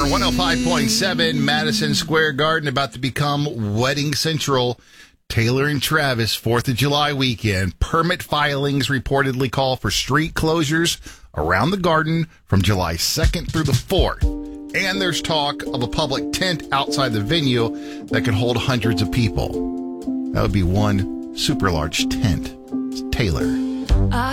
105.7 Madison Square Garden about to become Wedding Central. Taylor and Travis, 4th of July weekend. Permit filings reportedly call for street closures around the garden from July 2nd through the 4th. And there's talk of a public tent outside the venue that could hold hundreds of people. That would be one super large tent. It's Taylor.